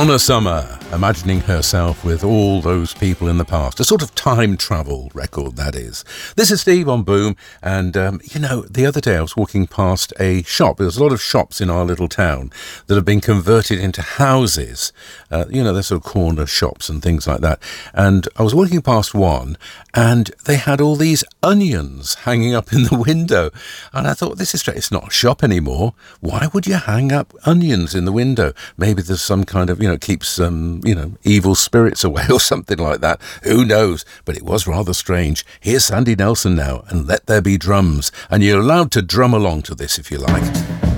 Donna Summer, imagining herself with all those people in the past. A sort of time travel record, that is. This is Steve on Boom, and the other day I was walking past a shop. There's a lot of shops in our little town that have been converted into houses. They're sort of corner shops and things like that. And I was walking past one, and they had all these onions hanging up in the window. And I thought, this is strange. It's not a shop anymore. Why would you hang up onions in the window? Maybe there's some kind of, keeps evil spirits away or something like that. Who knows? But it was rather strange. Here's Sandy Nelson now, and Let There Be Drums. And you're allowed to drum along to this if you like.